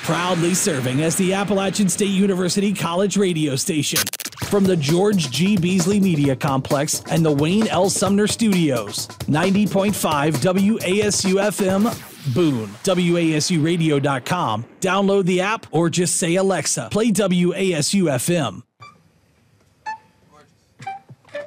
Proudly serving as the Appalachian State University College radio station. From the George G. Beasley Media Complex and the Wayne L. Sumner Studios. 90.5 WASU-FM, Boone. WASUradio.com. Download the app or just say, Alexa, play WASU-FM.